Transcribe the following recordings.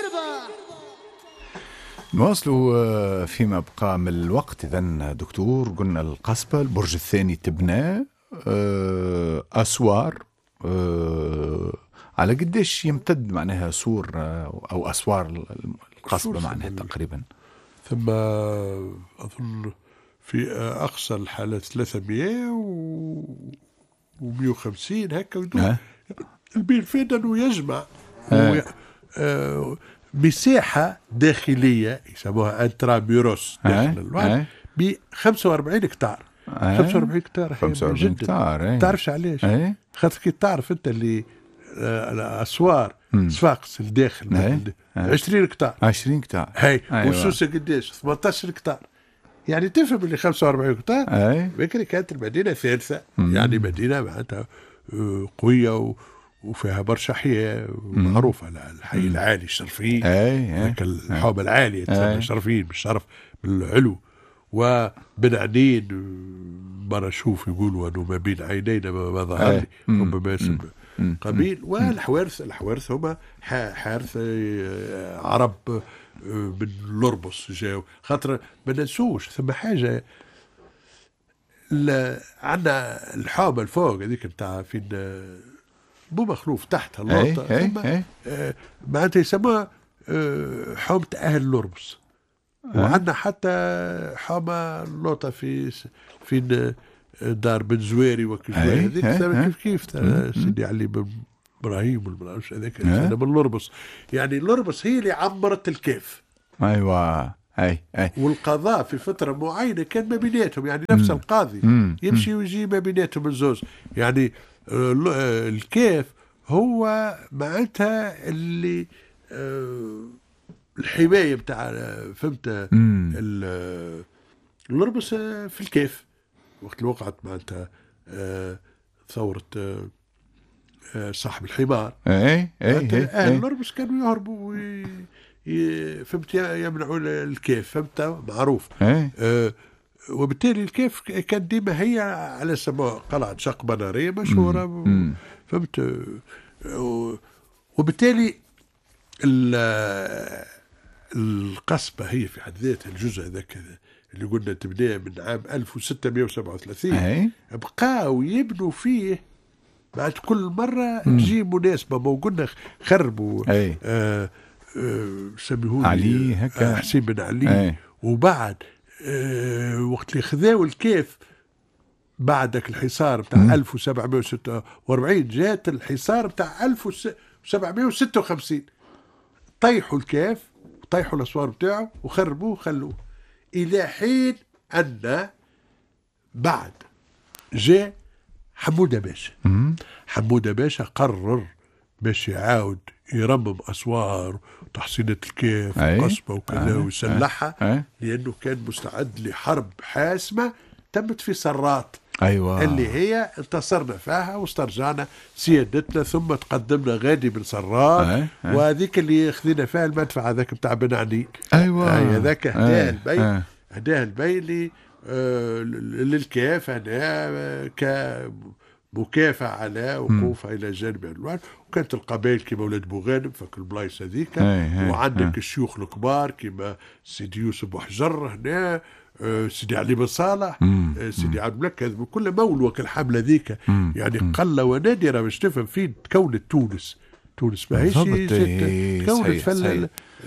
نواصلوا فيما بقى من الوقت. إذن دكتور، قلنا القصبة البرج الثاني تبنى أسوار، على قديش يمتد معناها سور أو أسوار القصبة معناها تقريبا؟ ثم أظن في أقصى الحالات 300 و150 هكا. البين فين أنه يجمع مساحة داخلية يسموها انتراميروس داخل الوعد ب 45 هكتار. 45 هكتار 45 هكتار. تعرفش علاش؟ خاطر كي تعرف انت اللي الاسوار صفاقس الداخل 20 هكتار. 20 هكتار هاي وسوسه قداش 18 هكتار. يعني تفهم اللي 45 هكتار بكري كانت المدينه ثالثه. يعني مدينه معناتها قويه وفيها برشا حياة معروفة. الحي العالي الشرفي، الحوبة العالية شرفين بالشرف بالعلو. وبن عنين مرة شوف يقولوا أنه ما بين عينينا ما ظهر لي هم ماسم قبيل. والحوارث هما حارث عرب من لربص جاو. خاطر ما ننسوش ثم حاجة عندنا الحوبة الفوق هذيك بتاع فين بو مخلوف تحتها اللوطة معناتها يسموها حومة أهل لربص. وعندنا حتى حومة اللوطة في دار بن زويري وكجواري هذيك كيف سيدي علي بن إبراهيم والمنعش هذاك من لربص. يعني لربص هي اللي عمرت الكيف. أيوة. والقضاء في فترة معينة كان ما بيناتهم. يعني نفس القاضي يمشي ويجي ما بيناتهم الزوز. يعني الكيف هو معناتها اللي الحماية بتاع فهمت اللربس في الكيف. وقت اللي وقعت معناتها ثورة صاحب الحمار. أهل اللربس كانوا يهربوا فهمت يمنعوا الكيف. فهمت معروف. وبالتالي الكيف كان ديما هي على سماء قلعة شقبة نارية مشهورة. فهمت. وبالتالي القصبة هي في حد ذاتها الجزء ذاك اللي قلنا تبدأ من عام 1637 بقاو يبنوا فيه بعد كل مرة تجي مناسبة. ما قلنا خربوا سميهولي علي هكا حسين بن علي. وبعد وقت اللي خذاو الكيف بعدك الحصار بتاع 1746 جات الحصار بتاع 1756 طيحوا الكيف وطيحوا الأسوار بتاعه وخربوه وخلوه إلى حين أن بعد جاء حمودة باشا. حمودة باشا قرر باش يعاود يرمم أسوار وتحصينات الكيف وقصبة وكذا ويسلحها لأنه كان مستعد لحرب حاسمة تمت في سرات. اللي هي انتصرنا فيها واسترجعنا سيادتنا ثم تقدمنا غادي من سرات. وهذيك اللي خذينا فيها المدفع هذاك بتاع بن عني. هذاك هداه البي للكيف هنا كمكافأة على وقوفها إلى جانب الوان. وكانت القبائل كما ولاد بوغانم فك البلايص هذيك. وعندك الشيوخ الكبار كما سيدي يوسف بوحجر هنا، سيدي علي بن صالح، سيدي عبد الملك. هذا كل مول وكالحملة ذيك. يعني قل ونادرة باش تفهم فين تكونت تونس. تونس ما هيش تكونت في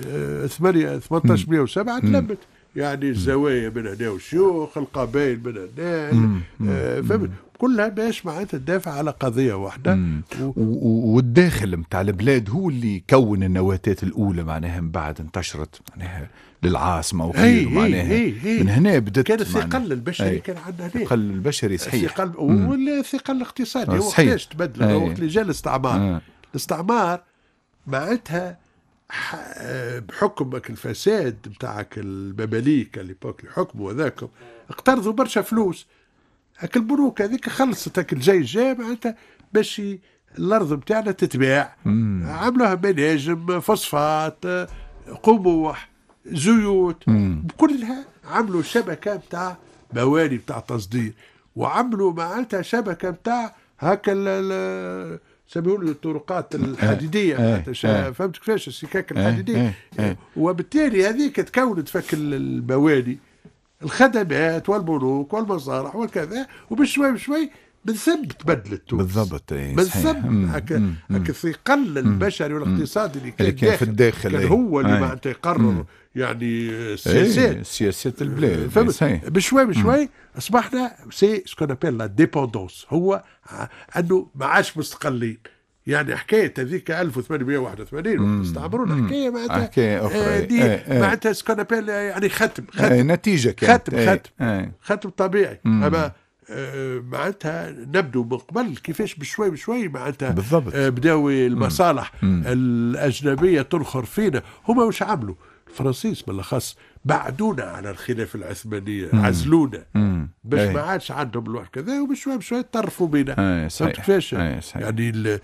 1807 تلمت. يعني الزوايا من هنا والشيوخ القبائل من هنا فهمت كلها باش معناتها تدافع على قضية واحدة. والداخل متاع البلاد هو اللي كون النواتات الأولى معناها من بعد انتشرت معناها للعاصمة وغيره. معناها من هنا بدأت كان الثقل البشري كان عندنا هنا الثقل البشري صحيح. والثقل الاقتصادي هو وقتاش تبدل. وقت اللي جاء الاستعمار الاستعمار معناتها بحكم الفساد بتاعك المماليك اللي حكموا وذاكم اقترضوا برشا فلوس. هاك البنوك هذيك خلصت هاك الجاي جاء معناتها باش الارض بتاعنا تتباع. عملوها مناجم فوسفات قموح زيوت بكلها. عملوا شبكه بتاع مواني بتاع تصدير. وعملوا معناتها شبكه بتاع هاك سميوا له الطرقات الحديديه، فهمت كيفاش السكاك الحديديه. وبالتالي هذيك تكونت فك المواني، الخدمات والبنوك والمصالح وكذا، وبشوي بشوي من ثم تبدلت تونس. بالضبط. من ثم هكا الثقل البشري والاقتصادي اللي كان في الداخل كان هو اللي معناتها يقرر يعني سياسات البلاد. بشوي بشوي اصبحنا سي سكون ابيل لا ديبوندونس، هو انه ما عادش مستقلين. يعني حكايه هذيك 1881 وقت استعمرونا، حكايه معناتها حكايه اخرى دي معناتها سكون ابيل يعني ختم نتيجه كانت ختم طبيعي. اما معناتها نبدو من قبل كيفاش بشوي بشوي معناتها بداو المصالح الأجنبية تنخر فينا. هما واش عملوا الفرنسيس بالأخص؟ بعدونا على الخلافة العثمانية، عزلونا باش ما عادش عندهم الوقت كذا، وبشوي بشوي طرفوا بينا. فهمت كيفاش؟ يعني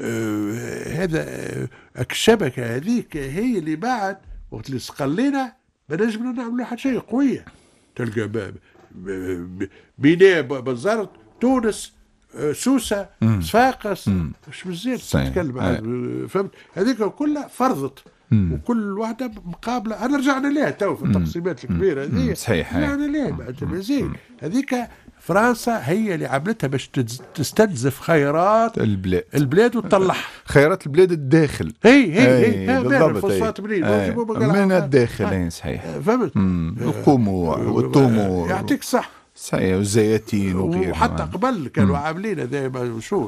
هذا الشبكة هذيك هي اللي بعد وقت اللي استقلينا ما نجمنا نعملوا حاجة شيء قوية. تلقى بناء بنزرت تونس، سوسة، صفاقس، مش مزيان تتكلم. فهمت؟ هذيك كلها فرضت، وكل واحدة مقابلة. أنا رجعنا لها تو في التقسيمات الكبيرة هذه، صحيح، رجعنا لها بعد مزيان. هذيك فرنسا هي اللي عملتها باش تستنزف خيرات البلاد وتطلعها. خيرات البلاد الداخل. هي بالضبط. من الداخل. صحيح. فهمت؟ القموع والتمور. يعطيك صح. صحيح، والزيتين وغيرها. وحتى قبل كانوا عاملين دائما شو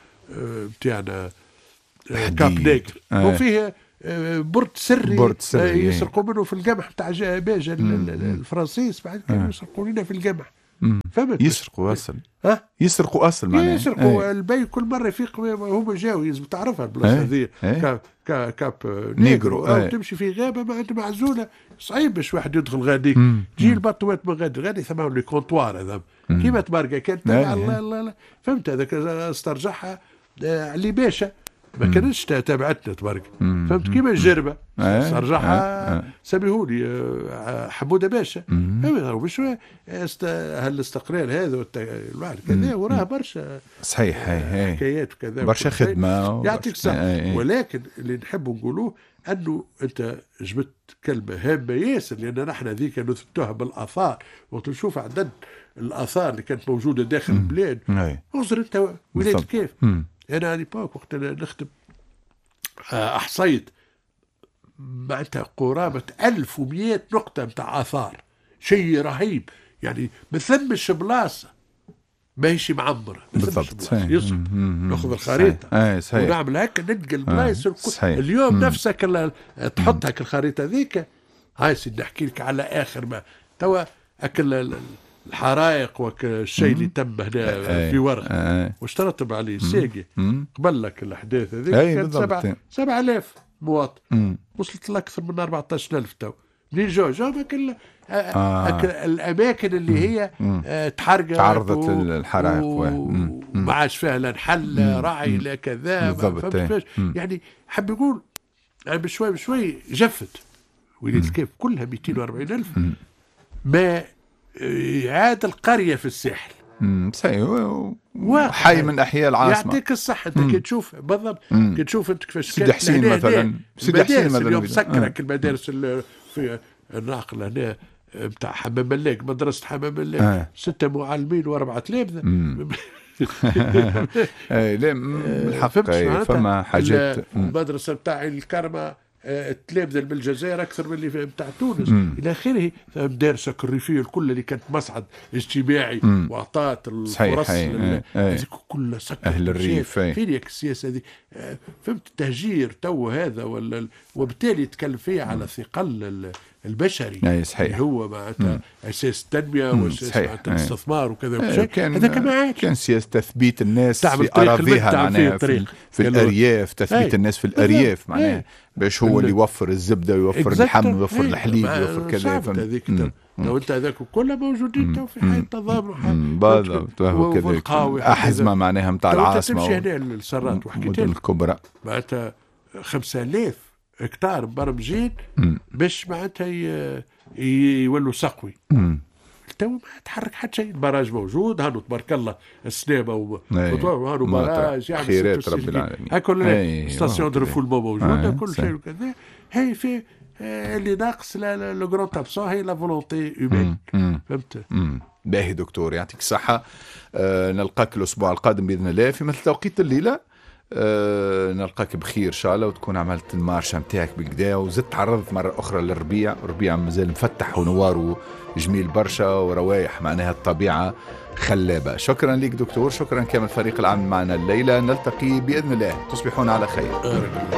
بتاعنا كاب نيجر، وفيه برد سري يسرقوا منه في القمح بتاع باجة الفرنسيس. بعد كانوا يسرقوا لنا في القمح. فهمت؟ يسرقوا اصل. يسرقوا اصل معناها. يسرقوا البي كل مره يفيق. هما جاو يزم تعرفها البلاصه هذه كاب نيجرو. او تمشي في غابه ما عندها معزوله، صعيب باش واحد يدخل غادي. تجي البطوات من غادي ثم لي كونتوار هذا كيما تباركه كانت تبع الله. فهمت؟ هذاك استرجعها علي باشا، ما كانتش تابعتنا تبارك. فهمت؟ كيما الجربه استرجعها سميهولي حموده باشا. بشوي هالاستقرار هذا الواحد كذا وراه برشا صحيح حكايات وكذا، برشا خدمه يعطيك صح. ولكن اللي نحب نقولوه انه انت جبت كلمه هامه ياسر، لان نحن ذيك نثبتوها بالاثار. وقت نشوف عدد الاثار اللي كانت موجوده داخل البلاد، انظر انت ولاية كيف. انا ليبوك وقت نخدم احصيت معناتها قرابه 1100 نقطه نتاع اثار، شيء رهيب. يعني ما ثمش بلاصه ماهيش معمره. بالضبط. ناخذ الخريطه ونعمل هكا نلقى البلايص اليوم نفسك تحط هكا الخريطه ذيك. هاي سيدي نحكي لك على اخر ما توا اكل الحرائق والشيء اللي تم هنا في ورق واش ترتب عليه ساقي قبل لك الاحداث هذيك كانت 7000 مواطن، وصلت لأكثر من 14,000 تو. منين جو الاماكن اللي هي تحرقت تعرضت للحرائق وما عادش فيها لا نحل رعي لا كذا. يعني حب يقول يعني بشوي بشوي جفت ولاية كيف كلها 240,000 ما عاد القرية في الساحل. صحيح، حي من احياء العاصمه. يعطيك الصحه. انت كي تشوف بالضبط، كي تشوف انت كيفاش سيدي حسين مثلا، سيدي حسين مثلا اليوم سكرك المدارس في الناقله هنا بتاع حمام ملاك، مدرسه حمام ملاك 6 معلمين و4 تلامذه. لا بالحق فما حاجات. المدرسه بتاع الكرمه التلامذة بالجزائر أكثر من اللي بتاع تونس إلى آخره. مدارسك الريفية الكل اللي كانت مسعد اجتماعي وأعطت الفرص هذيك كلها سكر أهل الريف. فين السياسة هذه؟ فهمت؟ التهجير تو هذا وبالتالي يتكلم فيه على ثقل البشري اللي هو معناتها أساس التنمية وأساس الاستثمار وكذا. هذا كان سياسة تثبيت الناس في أراضيها معناها في الأرياف، تثبيت الناس في الأرياف معناها باش هو اللي يوفر الزبدة ويوفر اللحم ويوفر الحليب ويوفر كذا. هذيك لو انت هذاك كلها موجودين تو في حي التضامن بالضبط. وكذا أحزمة معناها نتاع العاصمة تمشي هنا للسرات وحكيت الكبرى معناتها 5000 هكتار مبرمجين باش معناتها يولوا سقوي. تو ما تحرك حتى شيء. البراج موجود هانو تبارك الله، السنابه وهانو براج يعني خيرات رب العالمين. هاكل ستاسيون دو ريفولمون موجوده كل شيء وكذا. هي في اللي ناقص لو جرون تابسون هي لا فولونتي هيومين. فهمت؟ باهي دكتور، يعطيك الصحه. نلقاك الاسبوع القادم باذن الله في مثل توقيت الليله. نلقاك بخير ان شاء الله، وتكون عملت المارشة نتاعك بكدا، وزدت تعرضت مرة أخرى للربيع. الربيع مازال مفتح ونوار وجميل برشا وروايح، معناها الطبيعة خلابة. شكرا لك دكتور، شكرا كامل فريق العمل معنا الليلة. نلتقي بإذن الله، تصبحون على خير.